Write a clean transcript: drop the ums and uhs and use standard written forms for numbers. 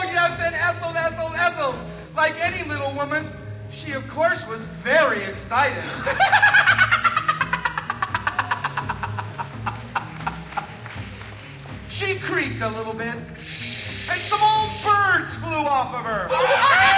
yes, and Ethel. Like any little woman, she, of course, was very excited. She creaked a little bit, and some old birds flew off of her.